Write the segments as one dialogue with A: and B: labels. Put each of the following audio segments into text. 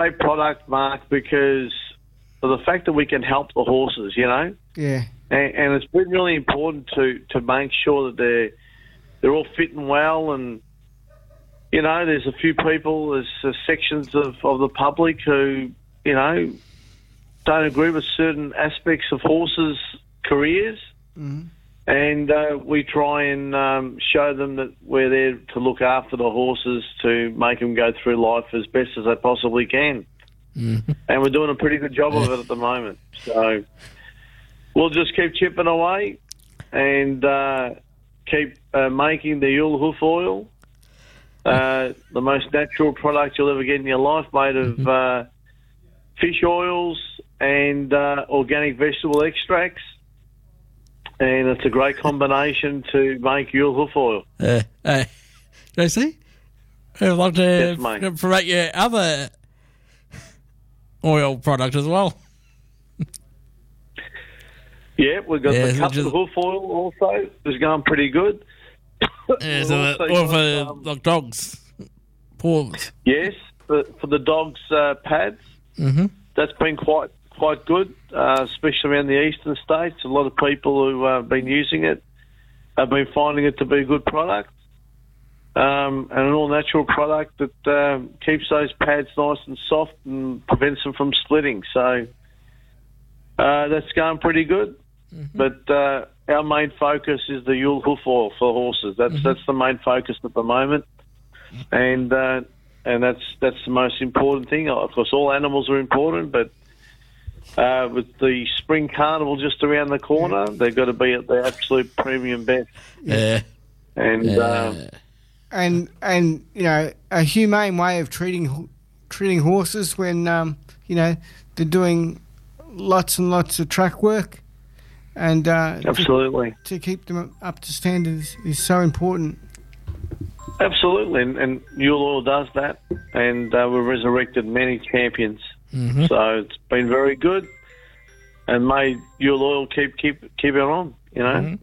A: great product, Mark, because of the fact that we can help the horses,
B: Yeah.
A: And it's been really important to make sure that they're all fit and well. And there's a few people, there's sections of the public who don't agree with certain aspects of horses' careers.
B: Mm-hmm.
A: And we try and show them that we're there to look after the horses, to make them go through life as best as they possibly can.
B: Mm-hmm.
A: And we're doing a pretty good job of it at the moment. So we'll just keep chipping away and keep making the Ule Hoof Oil, the most natural product you'll ever get in your life, made of fish oils and organic vegetable extracts. And it's a great combination to make Ule Hoof Oil.
C: JC, I'd like to promote your other oil product as well.
A: Yeah, we've got the Cup of Hoof Oil also. It's going pretty good.
C: Yeah, so oil for like dogs, paws.
A: Yes, for the dogs' pads.
C: Mm-hmm.
A: That's been quite good, especially around the eastern states. A lot of people who have been using it have been finding it to be a good product, and an all-natural product that keeps those pads nice and soft and prevents them from splitting. So that's going pretty good. Mm-hmm. But our main focus is the Ule Hoof Oil for horses. That's the main focus at the moment, and that's the most important thing. Of course, all animals are important, but with the spring carnival just around the corner, they've got to be at the absolute premium best.
C: Yeah,
A: and
B: a humane way of treating horses when they're doing lots and lots of track work, and
A: absolutely
B: to keep them up to standards is so important.
A: Absolutely, and Ule Oil does that, and we've resurrected many champions.
C: Mm-hmm.
A: So it's been very good, and made Ule Oil keep it on.
C: Mm-hmm.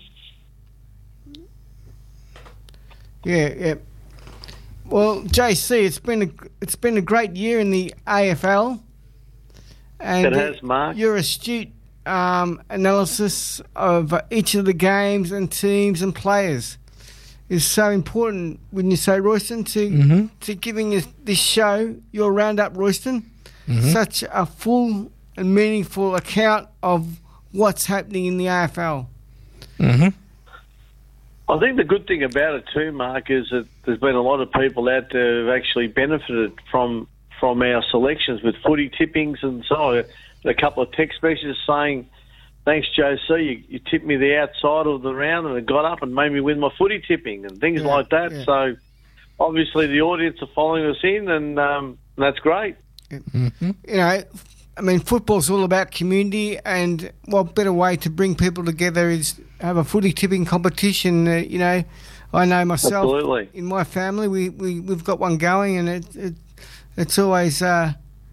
B: Yeah. Well, JC, it's been a great year in the AFL, and
A: it has, Mark.
B: Your astute analysis of each of the games and teams and players is so important, wouldn't you say, Royston, to giving us this show, your Roundup, Royston, such a full and meaningful account of what's happening in the AFL.
C: Mm-hmm.
A: I think the good thing about it too, Mark, is that there's been a lot of people out there who've actually benefited from our selections with footy tippings and so on. A couple of text messages saying, "Thanks, Joe C. You tipped me the outside of the round and it got up and made me win my footy tipping," and things like that. Yeah. So obviously the audience are following us in, and that's great.
B: Mm-hmm. Football's all about community, and what better way to bring people together is have a footy tipping competition. I know myself.
A: Absolutely.
B: In my family, we've got one going, and it's always a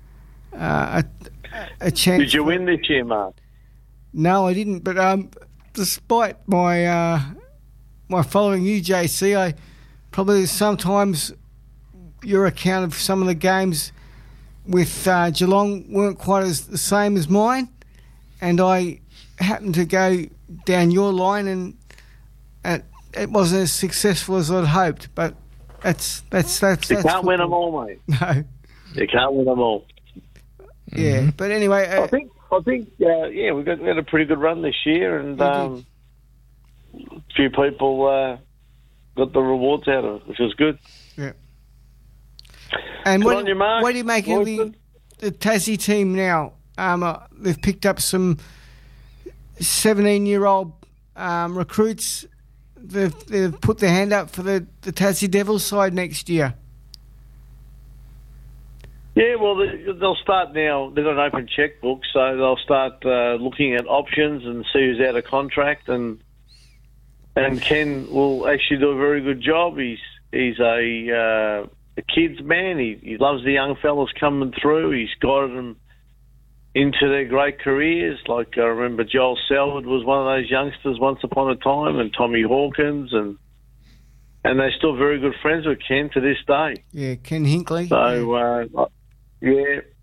B: chance.
A: Did you win this year, Mark?
B: No, I didn't. But despite my my following you, JC, I probably sometimes your account of some of the games with Geelong weren't quite the same as mine, and I happened to go down your line, and it wasn't as successful as I'd hoped. But that's
A: you can't win them all, mate.
B: No,
A: you can't win them all.
B: Yeah, but anyway,
A: I think we had a pretty good run this year, and a few people got the rewards out of it, which was good.
B: Yeah. And what do you make of the Tassie team now? They've picked up some 17-year-old recruits. They've put their hand up for the Tassie Devils side next year.
A: Yeah, well, they'll start now. They've got an open checkbook, so they'll start looking at options and see who's out of contract. And Ken will actually do a very good job. He's a kid's man. He loves the young fellas coming through. He's guided them into their great careers. Like I remember Joel Selwood was one of those youngsters once upon a time, and Tommy Hawkins, and they're still very good friends with Ken to this day.
B: Yeah, Ken Hinkley.
A: So, Yeah,